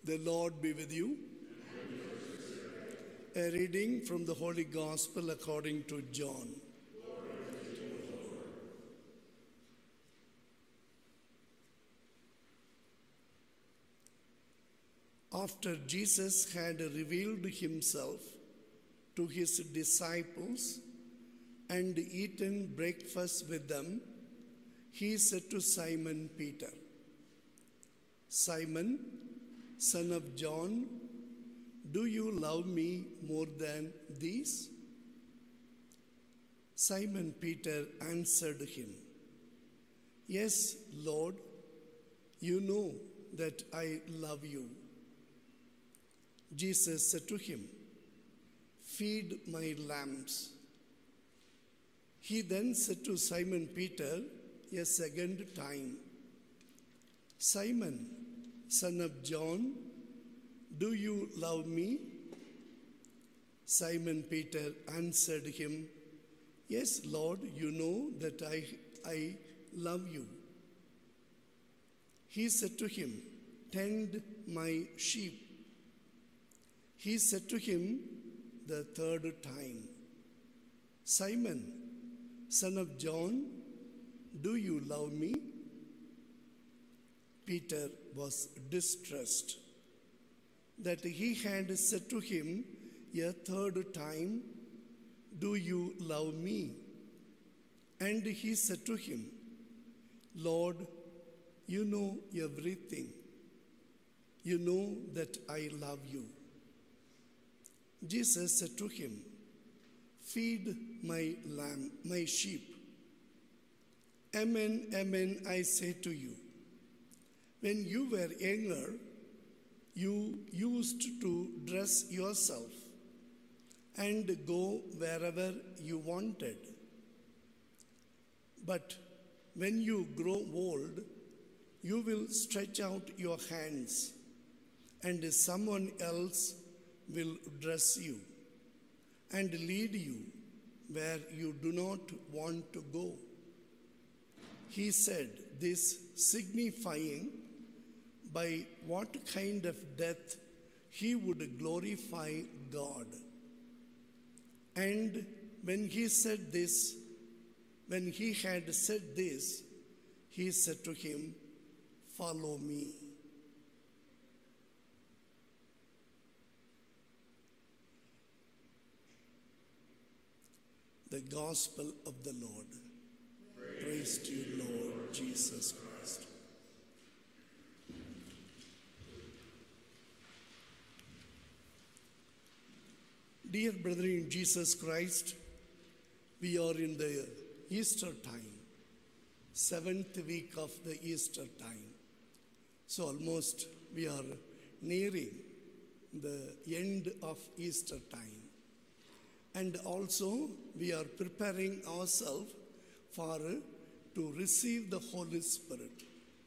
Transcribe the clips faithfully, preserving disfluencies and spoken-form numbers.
The Lord be with you. A reading from the Holy Gospel according to John. After Jesus had revealed himself to his disciples and eaten breakfast with them, he said to Simon Peter, "Simon, son of John, do you love me more than these?" Simon Peter answered him, "Yes, Lord, you know that I love you." Jesus said to him, "Feed my lambs." He then said to Simon Peter a second time, "Simon, son of John, do you love me?" Simon Peter answered him, "Yes, Lord, you know that I, I love you." He said to him, "Tend my sheep." He said to him the third time, "Simon, son of John, do you love me?" Peter was distressed that he had said to him a third time, "Do you love me?" And he said to him, "Lord, you know everything. You know that I love you." Jesus said to him, "Feed my lamb, my sheep. Amen, amen, I say to you, when you were younger, you used to dress yourself and go wherever you wanted. But when you grow old, you will stretch out your hands, and someone else will dress you and lead you where you do not want to go." He said this, signifying by what kind of death he would glorify God. And when he said this, when he had said this, he said to him, "Follow me." The Gospel of the Lord. Praise, Praise to you, Lord Jesus Christ. Dear brethren in Jesus Christ, we are in the Easter time, seventh week of the Easter time. So almost we are nearing the end of Easter time. And also we are preparing ourselves for to receive the Holy Spirit.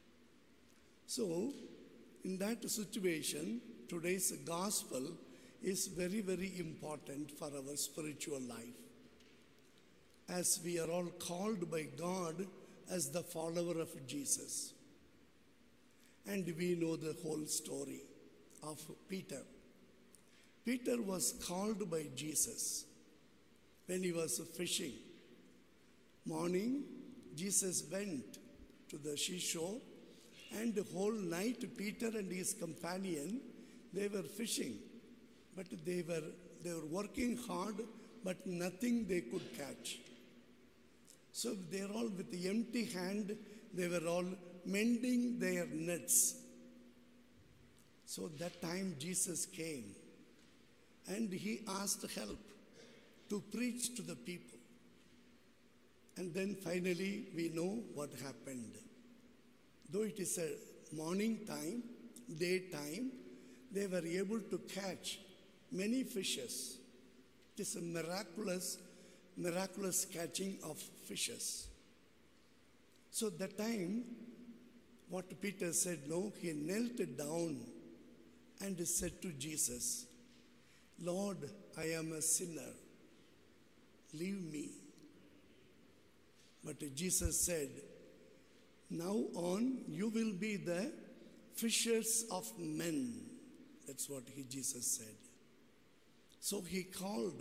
So in that situation, today's gospel is very, very important for our spiritual life, as we are all called by God as the follower of Jesus. And we know the whole story of Peter. Peter was called by Jesus when he was fishing. Morning, Jesus went to the seashore, and the whole night Peter and his companion, they were fishing. But they were, they were working hard, but nothing they could catch. So they are all with the empty hand, they were all mending their nets. So that time Jesus came, and he asked help to preach to the people. And then finally we know what happened. Though it is a morning time, daytime, they were able to catch many fishes. It is a miraculous, miraculous catching of fishes. So that time, what Peter said, no, he knelt down and said to Jesus, "Lord, I am a sinner. Leave me." But Jesus said, "Now on you will be the fishers of men." That's what he, Jesus said. So he called